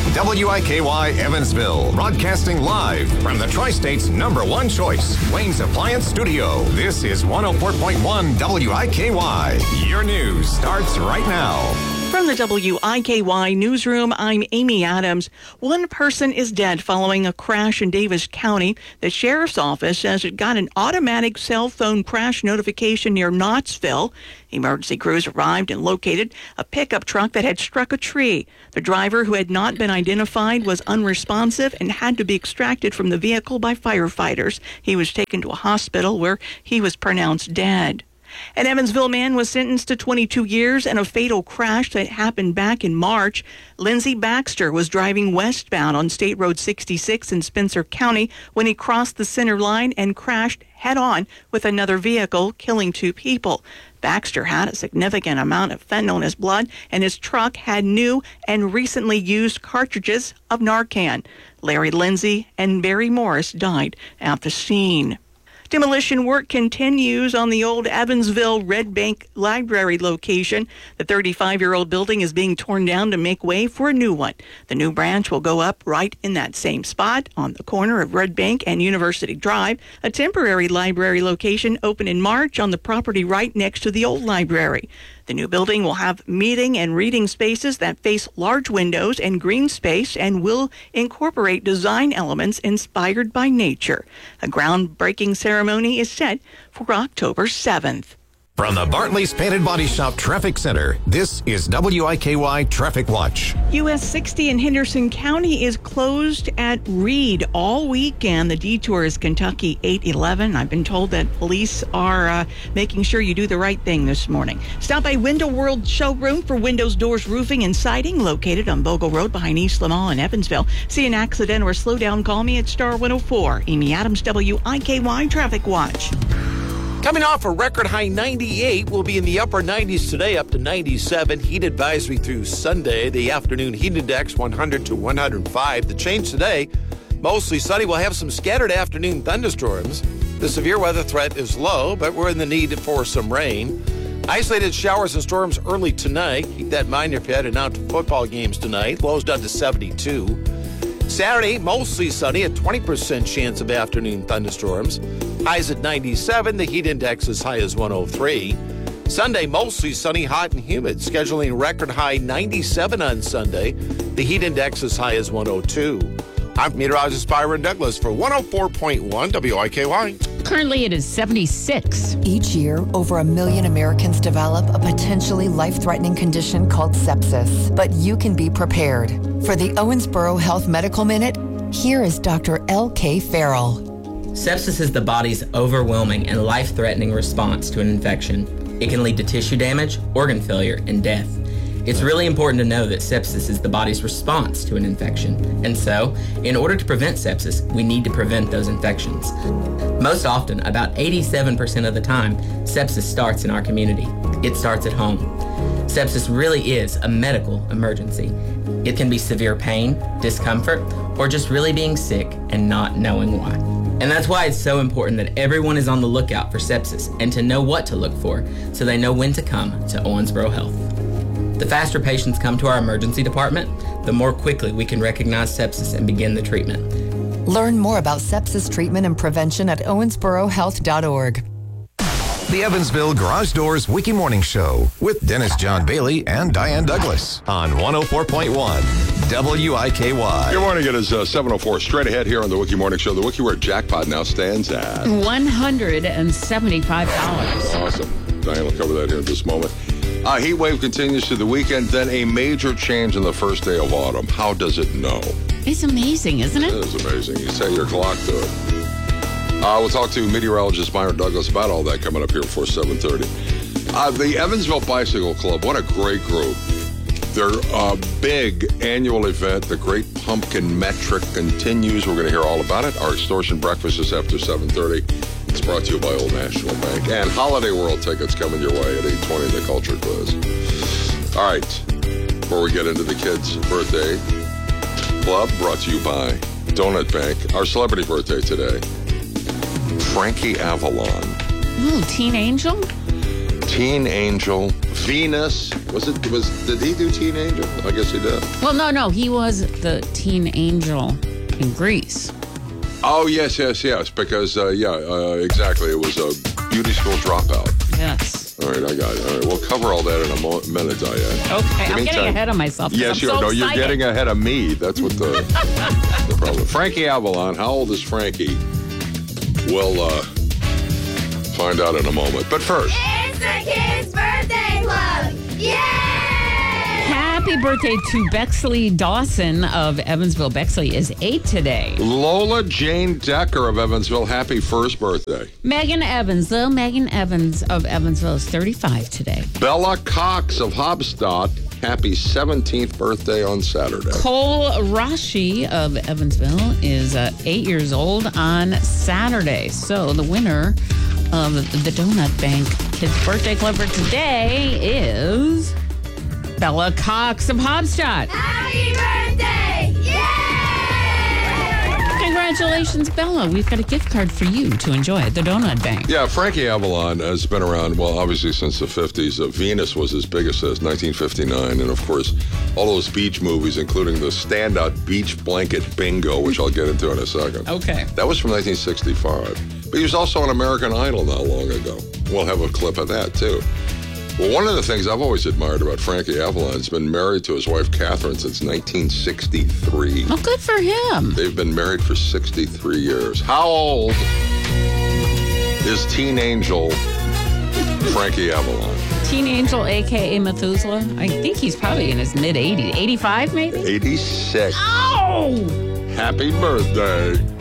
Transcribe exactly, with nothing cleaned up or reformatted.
W I K Y Evansville, broadcasting live from the Tri-State's number one choice, Wayne's Appliance Studio. This is one oh four point one W I K Y. Your news starts right now. From the W I K Y newsroom, I'm Amy Adams. One person is dead following a crash in Davis County. The sheriff's office says it got an automatic cell phone crash notification near Knottsville. Emergency crews arrived and located a pickup truck that had struck a tree. The driver, who had not been identified, was unresponsive and had to be extracted from the vehicle by firefighters. He was taken to a hospital where he was pronounced dead. An Evansville man was sentenced to twenty-two years in a fatal crash that happened back in March. Lindsey Baxter was driving westbound on State Road sixty-six in Spencer County when he crossed the center line and crashed head-on with another vehicle, killing two people. Baxter had a significant amount of fentanyl in his blood, and his truck had new and recently used cartridges of Narcan. Larry Lindsey and Barry Morris died at the scene. Demolition work continues on the old Evansville Red Bank Library location. The thirty-five-year-old building is being torn down to make way for a new one. The new branch will go up right in that same spot on the corner of Red Bank and University Drive. A temporary library location opened in March on the property right next to the old library. The new building will have meeting and reading spaces that face large windows and green space and will incorporate design elements inspired by nature. A groundbreaking ceremony is set for October seventh. From the Bartley's Painted Body Shop Traffic Center, this is W I K Y Traffic Watch. U S sixty in Henderson County is closed at Reed all weekend. The detour is Kentucky eight eleven. I've been told that police are uh, making sure you do the right thing this morning. Stop by Window World Showroom for windows, doors, roofing, and siding, located on Bogle Road behind East Lamar in Evansville. See an accident or slow down, call me at Star one oh four. Amy Adams, W I K Y Traffic Watch. Coming off a record high ninety-eight, we'll be in the upper nineties today, up to ninety-seven. Heat advisory through Sunday. The afternoon heat index one hundred to one hundred five. The change today, mostly sunny. We'll have some scattered afternoon thunderstorms. The severe weather threat is low, but we're in the need for some rain. Isolated showers and storms early tonight. Keep that in mind if you're heading out to football games tonight. Lows down to seventy-two. Saturday, mostly sunny, a twenty percent chance of afternoon thunderstorms. Highs at ninety-seven, the heat index as high as one oh three. Sunday, mostly sunny, hot and humid. Scheduling record high ninety-seven on Sunday. The heat index as high as one oh two. I'm meteorologist Byron Douglas for one oh four point one W I K Y. Currently, it is seventy-six. Each year, over a million Americans develop a potentially life-threatening condition called sepsis. But you can be prepared. For the Owensboro Health Medical Minute, here is Doctor L K Farrell. Sepsis is the body's overwhelming and life-threatening response to an infection. It can lead to tissue damage, organ failure, and death. It's really important to know that sepsis is the body's response to an infection. And so, in order to prevent sepsis, we need to prevent those infections. Most often, about eighty-seven percent of the time, sepsis starts in our community. It starts at home. Sepsis really is a medical emergency. It can be severe pain, discomfort, or just really being sick and not knowing why. And that's why it's so important that everyone is on the lookout for sepsis and to know what to look for so they know when to come to Owensboro Health. The faster patients come to our emergency department, the more quickly we can recognize sepsis and begin the treatment. Learn more about sepsis treatment and prevention at owensboro health dot org. The Evansville Garage Doors Wiki Morning Show with Dennis John Bailey and Diane Douglas on one oh four point one W I K Y. Good morning. It is uh, seven oh four. Straight ahead here on the Wiki Morning Show. The WikiWare jackpot now stands at one hundred seventy-five dollars. Awesome. Diane will cover that here in just a moment. Uh, heat wave continues through the weekend, then a major change on the first day of autumn. How does it know? It's amazing, isn't it? It is amazing. You set your clock to it. Uh, we'll talk to meteorologist Byron Douglas about all that coming up here before seven thirty. Uh, the Evansville Bicycle Club, what a great group. Their uh, big annual event, the Great Pumpkin Metric, continues. We're going to hear all about it. Our extortion breakfast is after seven thirty. It's brought to you by Old National Bank. And Holiday World tickets coming your way at eight twenty in the Culture Quiz. All right. Before we get into the kids' birthday club, brought to you by Donut Bank. Our celebrity birthday today, Frankie Avalon. Ooh, Teen Angel? Teen Angel, Venus. Was it? Was did he do Teen Angel? I guess he did. Well, no, no. He was the teen angel in Greece. Oh yes, yes, yes. Because uh, yeah, uh, exactly. It was a beauty school dropout. Yes. All right, I got it. All right, we'll cover all that in a mo- minute, Diane. Okay, Give I'm me getting time. ahead of myself. 'cause Yes, I'm you're. so no, you're excited. getting ahead of me. That's what the, the problem. Frankie Avalon. How old is Frankie? We'll uh, find out in a moment. But first, It's the Kids Birthday Club! Yay! Happy birthday to Bexley Dawson of Evansville. Bexley is eight today. Lola Jane Decker of Evansville. Happy first birthday. Megan Evans, little Megan Evans of Evansville is thirty-five today. Bella Cox of Hobstadt. Happy seventeenth birthday on Saturday. Cole Rashi of Evansville is uh, eight years old on Saturday. So the winner of the Donut Bank Kids Birthday Club for today is Bella Cox of Hobstadt. Happy birthday! Yay! Congratulations, Bella. We've got a gift card for you to enjoy at the Donut Bank. Yeah, Frankie Avalon has been around, well, obviously since the fifties. Uh, Venus was his biggest hit, nineteen fifty-nine. And, of course, all those beach movies, including the standout Beach Blanket Bingo, which I'll get into in a second. Okay. That was from nineteen sixty-five. But he was also on American Idol not long ago. We'll have a clip of that, too. Well, one of the things I've always admired about Frankie Avalon has been married to his wife, Catherine, since nineteen sixty-three. Oh, good for him. They've been married for sixty-three years. How old is teen angel Frankie Avalon? Teen Angel, a k a. Methuselah. I think he's probably in his mid-eighties. eighty-five, maybe? eighty-six. Oh! Happy birthday.